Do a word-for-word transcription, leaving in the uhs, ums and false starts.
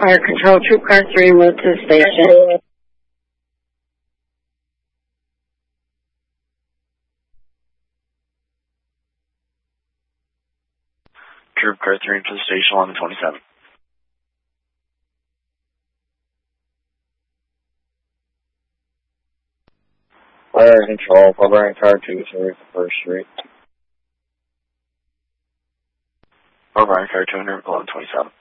Fire Control, Troop Car three, move to the station. Troop Car three to the station, eleven twenty-seven. Fire Control, Fire Car two, sorry for First Street. Fire Car two hundred, eleven twenty-seven.